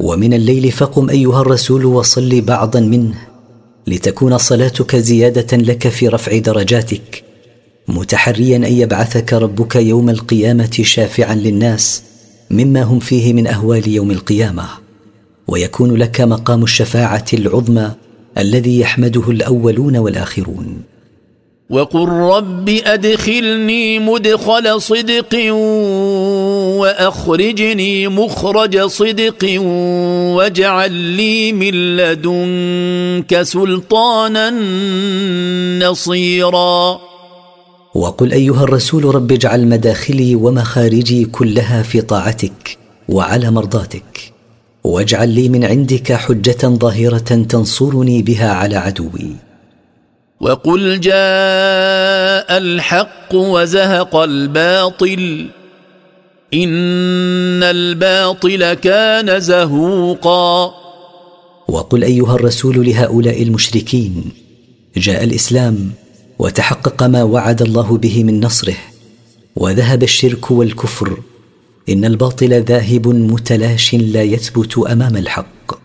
ومن الليل فقم أيها الرسول وصل بعضا منه، لتكون صلاتك زيادة لك في رفع درجاتك، متحريا أن يبعثك ربك يوم القيامة شافعا للناس مما هم فيه من أهوال يوم القيامة، ويكون لك مقام الشفاعة العظمى الذي يحمده الأولون والآخرون. وقل رب أدخلني مدخل صدق وأخرجني مخرج صدق واجعل لي من لدنك سلطانا نصيرا. وقل أيها الرسول رب اجعل مداخلي ومخارجي كلها في طاعتك وعلى مرضاتك، واجعل لي من عندك حجة ظاهرة تنصرني بها على عدوي. وقل جاء الحق وزهق الباطل إن الباطل كان زهوقا. وقل أيها الرسول لهؤلاء المشركين جاء الإسلام وتحقق ما وعد الله به من نصره، وذهب الشرك والكفر، إن الباطل ذاهب متلاش لا يثبت أمام الحق.